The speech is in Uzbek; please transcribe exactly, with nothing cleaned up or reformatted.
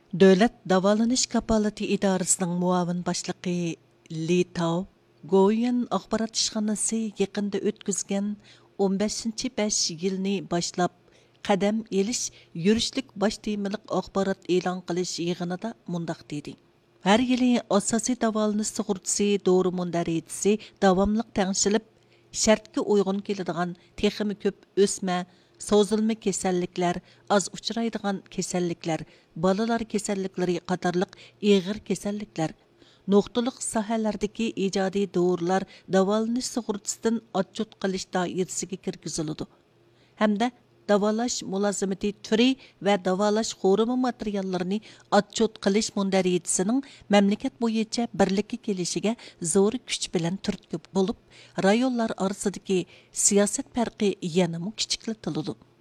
Dövlət Davalanish Kapalati İdarəsinin muavin başlığı Li Tao, Goyan axbarat işxanası yaqında ötküzgən on beshinchi besh yilni boshlab qadam elish yurishlik bosh temiliq axborot e'lon qilish yig'inida mundaq dedi. Har yili asosiy davolanish sug'urtasi dori mundariyatisi davomliq tengshilib, shartga uyg'un keladigan texmi ko'p o'sma Sozulma kasalliklar, az uchraydigan kasalliklar, balalar kasalliklari qatorliq ig'ir kasalliklar, nuqtaliq sohalardagi ijodiy dorilar davolanish sug'urtasidan otchut qilish doirasiga kirgiziladi. Hamda davolash mulozimati turi va davolash xorimi materiallarini otchut qilish mundariyatisining mamlakat bo'yicha birlikka kelishiga zo'r kuch bilan turtki bo'lib, rayonlar orasidagi siyosat farqi yanada kichiklatiladi.